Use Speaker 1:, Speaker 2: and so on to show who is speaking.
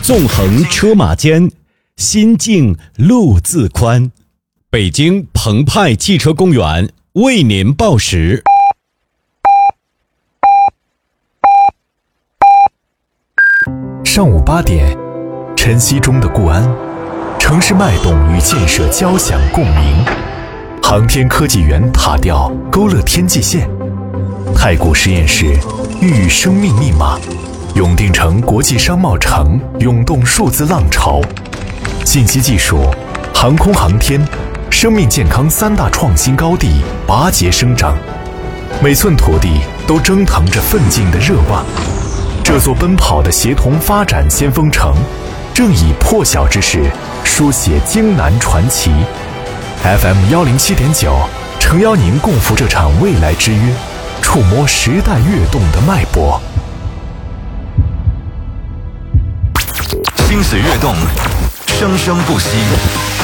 Speaker 1: 纵横车马间，心境路自宽。北京澎湃汽车公园为您报时。
Speaker 2: 上午8点，晨曦中的固安，城市脉动与建设交响共鸣。航天科技园塔吊勾勒天际线，太古实验室孕育生命密码，永定城国际商贸城涌动数字浪潮。信息技术、航空航天、生命健康3大创新高地拔节生长，每寸土地都蒸腾着奋进的热望。这座奔跑的协同发展先锋城，正以破晓之势书写京南传奇。FM 107.9，诚邀您共赴这场未来之约，触摸时代跃动的脉搏。
Speaker 3: 心水跃动，生生不息。